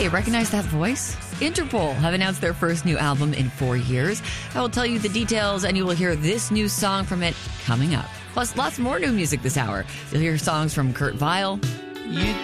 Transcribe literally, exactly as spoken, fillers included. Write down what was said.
Hey, recognize that voice? Interpol have announced their first new album in four years. I will tell you the details, and you will hear this new song from it coming up. Plus, lots more new music this hour. You'll hear songs from Kurt Vile. You